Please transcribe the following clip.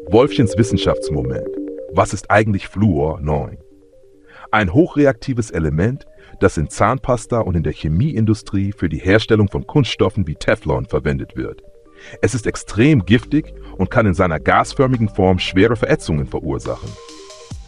Wolfchens Wissenschaftsmoment. Was ist eigentlich Fluor 9? Ein hochreaktives Element, das in Zahnpasta und in der Chemieindustrie für die Herstellung von Kunststoffen wie Teflon verwendet wird. Es ist extrem giftig und kann in seiner gasförmigen Form schwere Verätzungen verursachen.